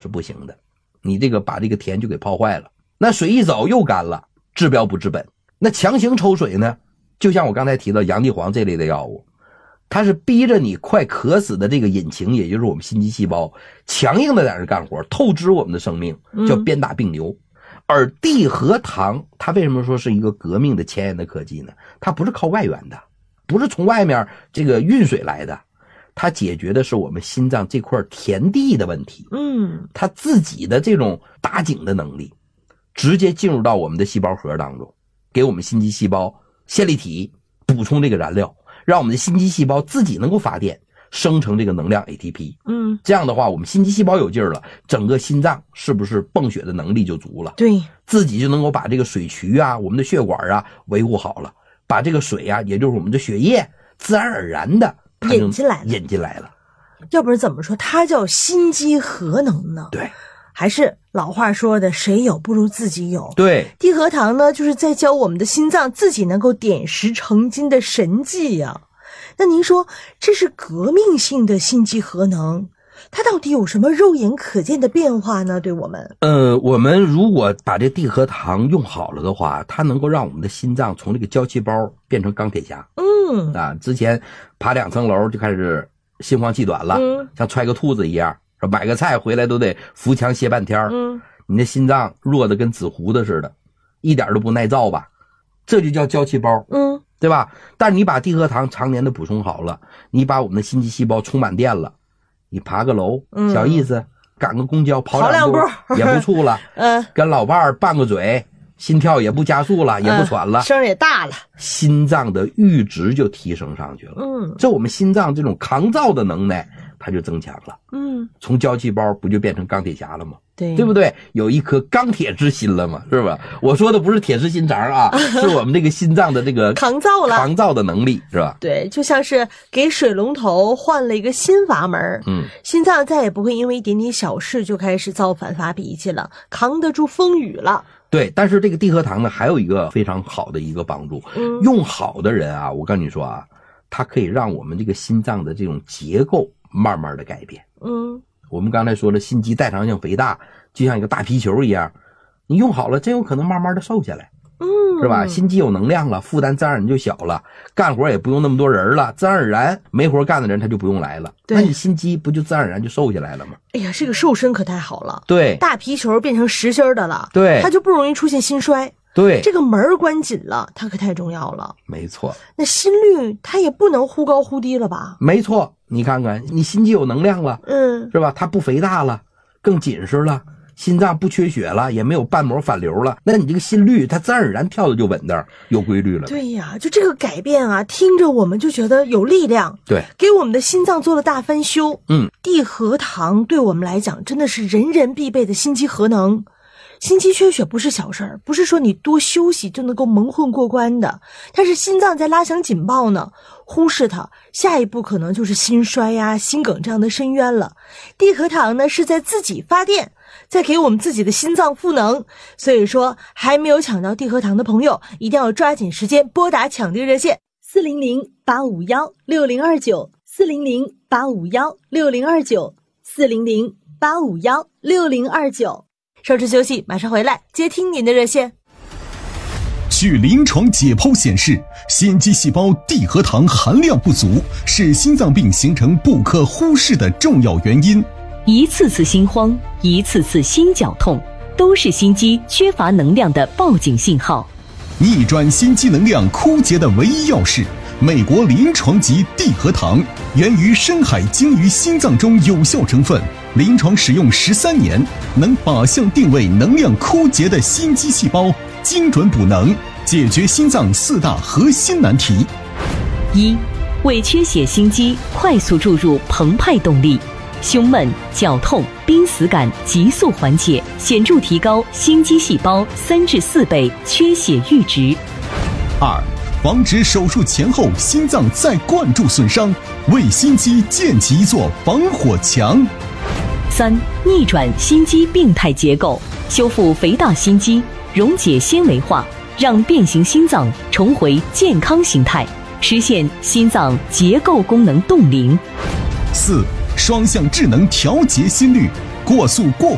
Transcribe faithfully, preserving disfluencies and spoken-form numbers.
不行的，你这个把这个田就给泡坏了。那水一走又干了，治标不治本。那强行抽水呢，就像我刚才提到洋地黄这类的药物，它是逼着你快渴死的这个引擎，也就是我们心肌细胞，强硬的在那干活，透支我们的生命，叫鞭打病牛。嗯、而地核糖它为什么说是一个革命的前沿的科技呢？它不是靠外源的，不是从外面这个运水来的，它解决的是我们心脏这块田地的问题。嗯，它自己的这种打井的能力，直接进入到我们的细胞核当中，给我们心肌细胞线粒体补充这个燃料，让我们的心肌细胞自己能够发电，生成这个能量 A T P。嗯，这样的话，我们心肌细胞有劲儿了，整个心脏是不是泵血的能力就足了？ 对， 自己就能够把这个水渠啊、我们的血管啊维护好了，把这个水啊，也就是我们的血液，自然而然的引进来， 引进来了。 要不然怎么说它叫心肌核能呢？ 对。 还是老话说的，谁有不如自己有。 对， 地核糖呢，就是在教我们的心脏自己能够点石成金的神技呀、啊。那您说，这是革命性的心肌核能，它到底有什么肉眼可见的变化呢？对我们， 呃，我们如果把这地核糖用好了的话，它能够让我们的心脏从这个胶细胞变成钢铁侠。嗯，啊，之前爬两层楼就开始心慌气短了，嗯，像揣个兔子一样。买个菜回来都得扶墙歇半天，嗯，你的心脏弱的跟纸糊的似的，一点都不耐造吧？这就叫胶细胞，嗯，对吧？但是你把地核糖常年的补充好了，你把我们的心肌细胞充满电了，你爬个楼，嗯、小意思，赶个公交跑两步也不怵了，嗯，跟老伴儿拌个嘴，心跳也不加速了，也不喘了， 嗯、声也大了， 心脏的阈值就提升上去了，嗯，这我们心脏这种抗造的能耐。它就增强了，嗯，从胶细胞不就变成钢铁侠了吗？ 对， 对不对？有一颗钢铁之心了嘛，是吧？我说的不是铁石心肠啊，是我们这个心脏的这个抗造了， 抗造的能力，是吧？ 对，就像是给水龙头换了一个新阀门，嗯，心脏再也不会因为一点点小事就开始造反发脾气了，扛得住风雨了。 对，但是这个地核糖呢，还有一个非常好的一个帮助，嗯，用好的人啊，我跟你说啊，它可以让我们这个心脏的这种结构慢慢的改变。嗯，我们刚才说了，心肌代偿性肥大就像一个大皮球一样，你用好了真有可能慢慢的瘦下来。嗯，是吧？心肌有能量了，负担自然而然就小了，干活也不用那么多人了，自然而然没活干的人他就不用来了。那你心肌不就自然而然就瘦下来了吗？ 哎呀，这个瘦身可太好了。 对， 大皮球变成实心的了。 对， 它就不容易出现心衰。 对， 这个门关紧了，它可太重要了。 没错。 那心率它也不能忽高忽低了吧？ 没错，你看看，你心肌有能量了，嗯，是吧？它不肥大了，更紧实了，心脏不缺血了，也没有瓣膜反流了，那你这个心率它自然而然跳的就稳当，有规律了。 对呀，就这个改变啊，听着我们就觉得有力量。 对， 给我们的心脏做了大翻修。嗯，地核糖对我们来讲真的是人人必备的心肌核能。心肌缺血不是小事儿，不是说你多休息就能够蒙混过关的，但是心脏在拉响警报呢，忽视它，下一步可能就是心衰呀、心梗这样的深渊了。地核糖呢是在自己发电，在给我们自己的心脏赋能，所以说还没有抢到地核糖的朋友，一定要抓紧时间拨打抢地热线四零零八五一六零二九 四零零八五一六零二九 四零零八五一六零二九。稍事休息，马上回来接听您的热线。 据临床解剖显示，心肌细胞地核糖含量不足是心脏病形成不可忽视的重要原因。 一次次心慌，一次次心绞痛，都是心肌缺乏能量的报警信号。 逆转心肌能量枯竭的唯一钥匙，美国临床级地核糖，源于深海鲸鱼心脏中有效成分，临床使用十三年，能靶向定位能量枯竭的心肌细胞，精准补能，解决心脏四大核心难题。 一、为缺血心肌快速注入澎湃动力，胸闷、绞痛、濒死感急速缓解，显著提高心肌细胞三至四倍缺血阈值。 二、防止手术前后心脏再灌注损伤，为心肌建起一座防火墙。 三、逆转心肌病态结构，修复肥大心肌，溶解纤维化，让变形心脏重回健康形态，实现心脏结构功能冻龄。 四、双向智能调节心率，过速过